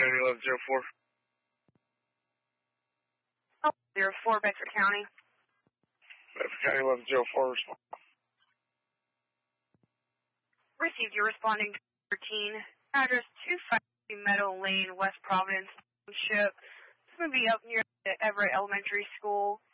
County 1104. 04, Bedford County. Bedford County 1104, respond. Received, you're responding to 13. Address 250 Meadow Lane, West Providence Township. This is going to be up near the Everett Elementary School.